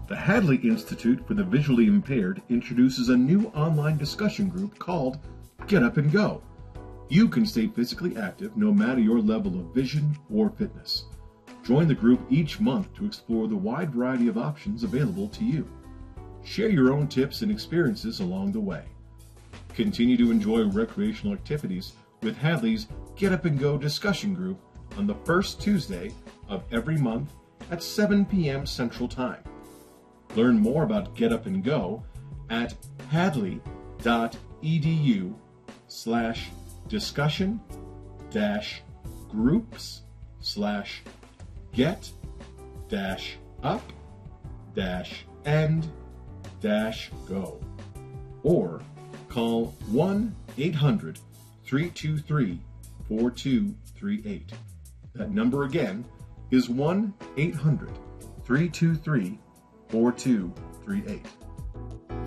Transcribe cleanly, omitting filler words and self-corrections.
The Hadley Institute for the Visually Impaired introduces a new online discussion group called Get Up and Go. You can stay physically active no matter your level of vision or fitness. Join the group each month to explore the wide variety of options available to you. Share your own tips and experiences along the way. Continue to enjoy recreational activities with Hadley's Get Up and Go discussion group on the first Tuesday of every month at 7 p.m. Central Time. Learn more about Get Up and Go at hadley.edu/discussion-groups/get-up-and-go or call 1-800-323-4238. That number again is 1-800-323-4238.